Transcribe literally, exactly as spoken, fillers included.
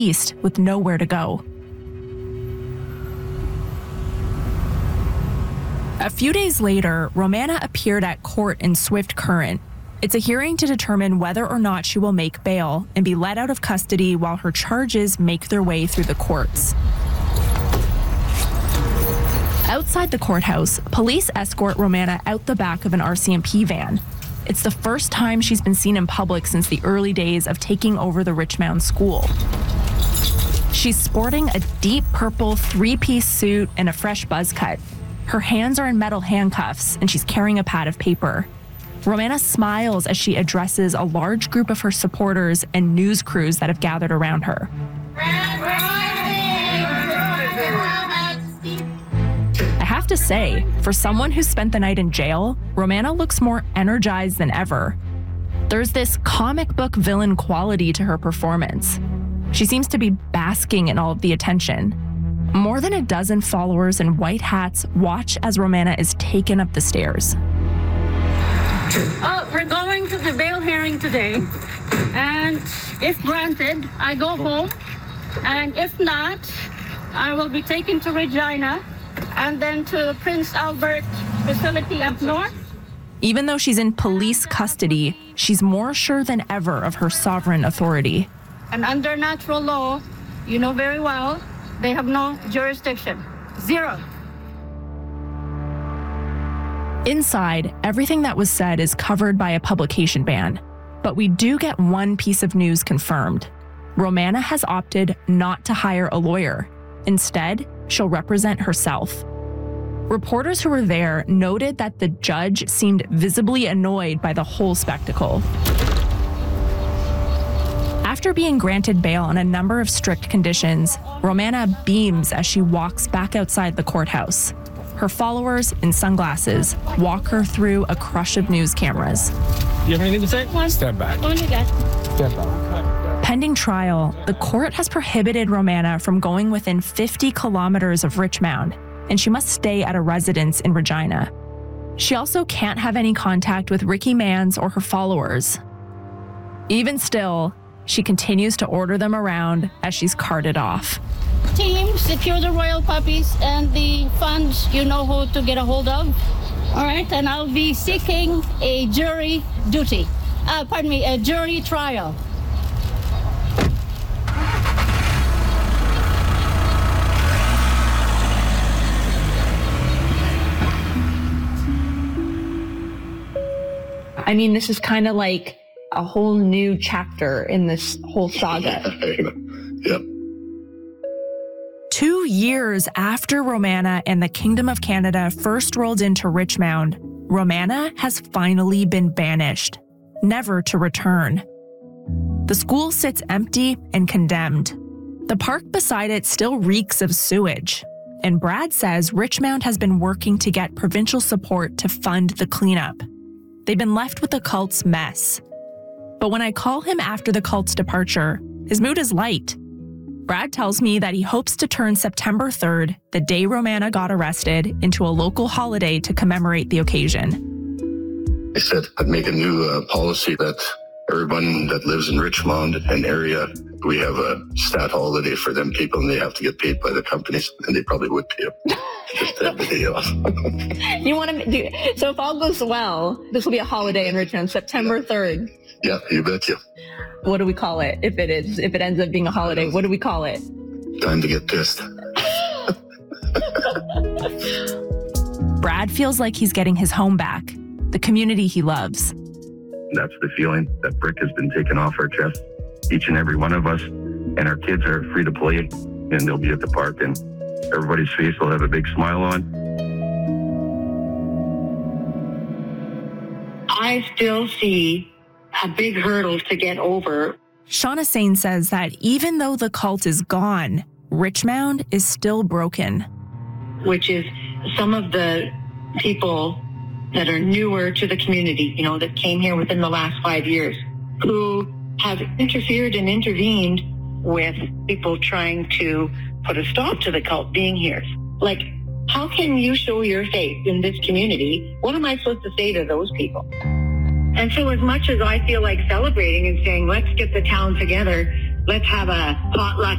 east with nowhere to go. A few days later, Romana appeared at court in Swift Current. It's a hearing to determine whether or not she will make bail and be let out of custody while her charges make their way through the courts. Outside the courthouse, police escort Romana out the back of an R C M P van. It's the first time she's been seen in public since the early days of taking over the Richmond school. She's sporting a deep purple three-piece suit and a fresh buzz cut. Her hands are in metal handcuffs, and she's carrying a pad of paper. Romana smiles as she addresses a large group of her supporters and news crews that have gathered around her. I have to say, for someone who spent the night in jail, Romana looks more energized than ever. There's this comic book villain quality to her performance. She seems to be basking in all of the attention. More than a dozen followers in white hats watch as Romana is taken up the stairs. Oh, we're going to the bail hearing today. And if granted, I go home. And if not, I will be taken to Regina and then to Prince Albert facility up north. Even though she's in police custody, she's more sure than ever of her sovereign authority. And under natural law, you know very well, they have no jurisdiction. Zero. Inside, everything that was said is covered by a publication ban. But we do get one piece of news confirmed. Romana has opted not to hire a lawyer. Instead, she'll represent herself. Reporters who were there noted that the judge seemed visibly annoyed by the whole spectacle. After being granted bail on a number of strict conditions, Romana beams as she walks back outside the courthouse. Her followers, in sunglasses, walk her through a crush of news cameras. You have anything to say? One. Step back. Only that. Step back. Pending trial, the court has prohibited Romana from going within fifty kilometers of Richmond, and she must stay at a residence in Regina. She also can't have any contact with Ricky Mans or her followers. Even still, she continues to order them around as she's carted off. Team, secure the royal puppies and the funds, you know who to get a hold of. All right, and I'll be seeking a jury duty. Uh, pardon me, a jury trial. I mean, this is kind of like a whole new chapter in this whole saga. Yep. Two years after Romana and the Kingdom of Canada first rolled into Richmond, Romana has finally been banished, never to return. The school sits empty and condemned. The park beside it still reeks of sewage, and Brad says Richmond has been working to get provincial support to fund the cleanup. They've been left with the cult's mess. But when I call him after the cult's departure, his mood is light. Brad tells me that he hopes to turn September third, the day Romana got arrested, into a local holiday to commemorate the occasion. I said I'd make a new uh, policy that everyone that lives in Richmond and area, we have a stat holiday for them people, and they have to get paid by the companies, and they probably would pay them. Just to have the day off. You want to do so if all goes well, this will be a holiday in Richmond, September third. Yeah, you betcha. What do we call it if it is if it ends up being a holiday? What do we call it? Time to get pissed. Brad feels like he's getting his home back, the community he loves. That's the feeling that brick has been taken off our chest. Each and every one of us, and our kids are free to play, and they'll be at the park, and everybody's face will have a big smile on. I still see a big hurdle to get over. Shauna Sane says that even though the cult is gone, Richmond is still broken. Which is some of the people that are newer to the community, you know, that came here within the last five years, who have interfered and intervened with people trying to put a stop to the cult being here. Like, how can you show your faith in this community? What am I supposed to say to those people? And so as much as I feel like celebrating and saying, let's get the town together, let's have a potluck